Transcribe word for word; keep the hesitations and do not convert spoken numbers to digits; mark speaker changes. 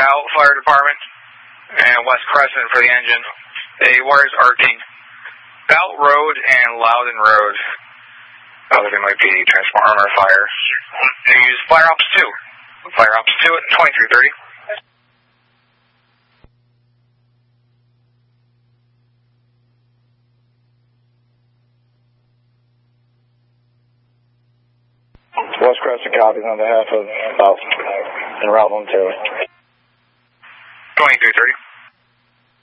Speaker 1: Lookout Fire Department, and West Crescent for the engine. The wires arcing. Belt Road and Loudon Road. I think it might be transformer fire. They use Fire Ops two. Fire Ops two at twenty-three thirty.
Speaker 2: West Crescent copies on behalf of South and Route one two.
Speaker 1: twenty-three thirty.